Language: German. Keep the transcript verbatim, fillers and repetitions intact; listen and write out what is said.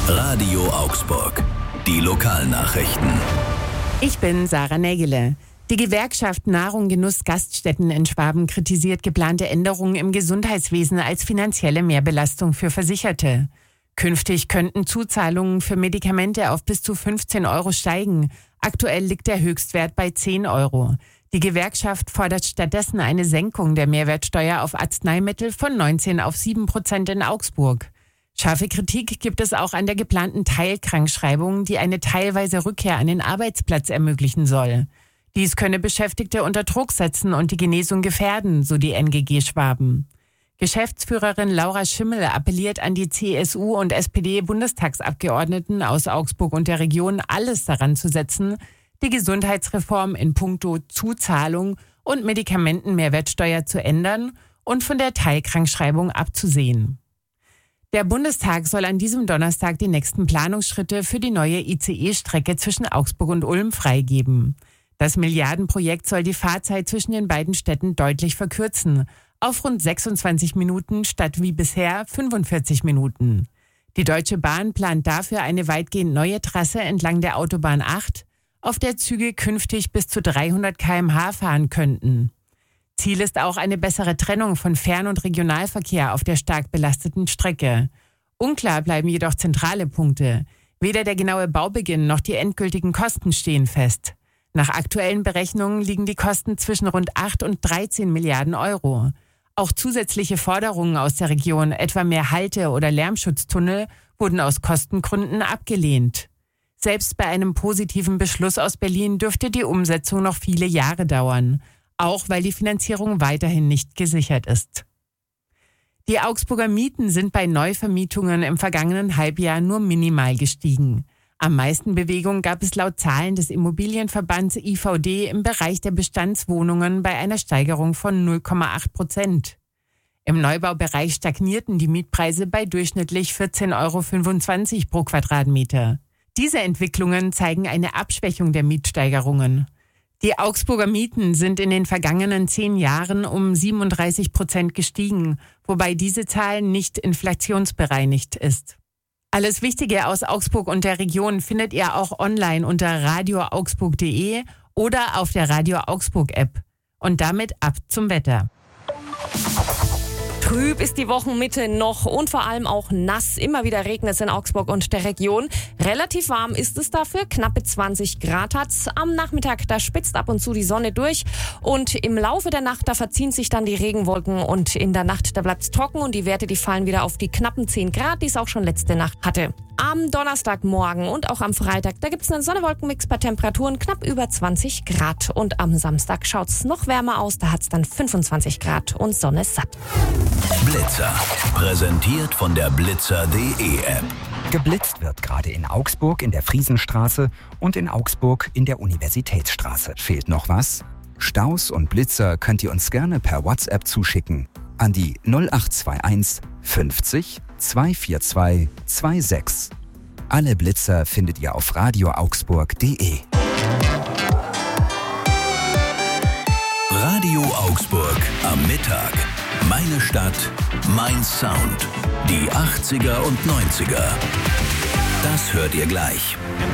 Radio Augsburg. Die Lokalnachrichten. Ich bin Sarah Nägele. Die Gewerkschaft Nahrung Genuss Gaststätten in Schwaben kritisiert geplante Änderungen im Gesundheitswesen als finanzielle Mehrbelastung für Versicherte. Künftig könnten Zuzahlungen für Medikamente auf bis zu fünfzehn Euro steigen. Aktuell liegt der Höchstwert bei zehn Euro. Die Gewerkschaft fordert stattdessen eine Senkung der Mehrwertsteuer auf Arzneimittel von neunzehn auf sieben Prozent in Augsburg. Scharfe Kritik gibt es auch an der geplanten Teilkrankschreibung, die eine teilweise Rückkehr an den Arbeitsplatz ermöglichen soll. Dies könne Beschäftigte unter Druck setzen und die Genesung gefährden, so die N G G Schwaben. Geschäftsführerin Laura Schimmel appelliert an die C S U- und S P D-Bundestagsabgeordneten aus Augsburg und der Region, alles daran zu setzen, die Gesundheitsreform in puncto Zuzahlung und Medikamentenmehrwertsteuer zu ändern und von der Teilkrankschreibung abzusehen. Der Bundestag soll an diesem Donnerstag die nächsten Planungsschritte für die neue I C E-Strecke zwischen Augsburg und Ulm freigeben. Das Milliardenprojekt soll die Fahrzeit zwischen den beiden Städten deutlich verkürzen, auf rund sechsundzwanzig Minuten statt wie bisher fünfundvierzig Minuten. Die Deutsche Bahn plant dafür eine weitgehend neue Trasse entlang der Autobahn acht, auf der Züge künftig bis zu dreihundert Kilometer pro Stunde fahren könnten. Ziel ist auch eine bessere Trennung von Fern- und Regionalverkehr auf der stark belasteten Strecke. Unklar bleiben jedoch zentrale Punkte. Weder der genaue Baubeginn noch die endgültigen Kosten stehen fest. Nach aktuellen Berechnungen liegen die Kosten zwischen rund acht und dreizehn Milliarden Euro. Auch zusätzliche Forderungen aus der Region, etwa mehr Halte- oder Lärmschutztunnel, wurden aus Kostengründen abgelehnt. Selbst bei einem positiven Beschluss aus Berlin dürfte die Umsetzung noch viele Jahre dauern. Auch weil die Finanzierung weiterhin nicht gesichert ist. Die Augsburger Mieten sind bei Neuvermietungen im vergangenen Halbjahr nur minimal gestiegen. Am meisten Bewegung gab es laut Zahlen des Immobilienverbands I V D im Bereich der Bestandswohnungen bei einer Steigerung von null Komma acht Prozent. Im Neubaubereich stagnierten die Mietpreise bei durchschnittlich vierzehn Euro fünfundzwanzig pro Quadratmeter. Diese Entwicklungen zeigen eine Abschwächung der Mietsteigerungen. Die Augsburger Mieten sind in den vergangenen zehn Jahren um siebenunddreißig Prozent gestiegen, wobei diese Zahl nicht inflationsbereinigt ist. Alles Wichtige aus Augsburg und der Region findet ihr auch online unter radio augsburg punkt de oder auf der Radio Augsburg App. Und damit ab zum Wetter. Trüb ist die Wochenmitte noch und vor allem auch nass. Immer wieder regnet es in Augsburg und der Region. Relativ warm ist es dafür. Knappe zwanzig Grad hat's. Am Nachmittag, da spitzt ab und zu die Sonne durch. Und im Laufe der Nacht, da verziehen sich dann die Regenwolken. Und in der Nacht, da bleibt's trocken und die Werte, die fallen wieder auf die knappen zehn Grad, die es auch schon letzte Nacht hatte. Am Donnerstagmorgen und auch am Freitag, da gibt's einen Sonne-Wolken-Mix bei Temperaturen knapp über zwanzig Grad. Und am Samstag schaut's noch wärmer aus, da hat's dann fünfundzwanzig Grad und Sonne satt. Blitzer. Präsentiert von der blitzer punkt de App. Geblitzt wird gerade in Augsburg in der Friesenstraße und in Augsburg in der Universitätsstraße. Fehlt noch was? Staus und Blitzer könnt ihr uns gerne per WhatsApp zuschicken an die null acht zwei eins fünfzig zweihundertvierundzwanzig sechsundzwanzig. Alle Blitzer findet ihr auf radio augsburg punkt de. Radio Augsburg am Mittag. Meine Stadt, mein Sound. Die achtziger und neunziger. Das hört ihr gleich.